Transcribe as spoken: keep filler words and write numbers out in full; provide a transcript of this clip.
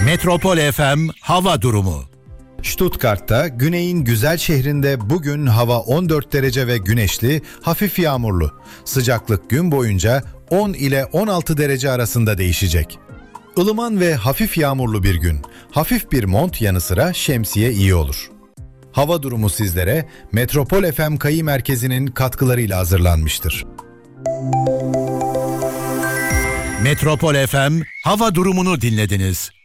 Metropol F M hava durumu. Stuttgart'ta, güneyin güzel şehrinde bugün hava on dört derece ve güneşli, hafif yağmurlu. Sıcaklık gün boyunca on ile on altı derece arasında değişecek. Ilıman ve hafif yağmurlu bir gün. Hafif bir mont yanı sıra şemsiye iyi olur. Hava durumu sizlere Metropol F M Kayı Merkezi'nin katkılarıyla hazırlanmıştır. Metropol F M hava durumunu dinlediniz.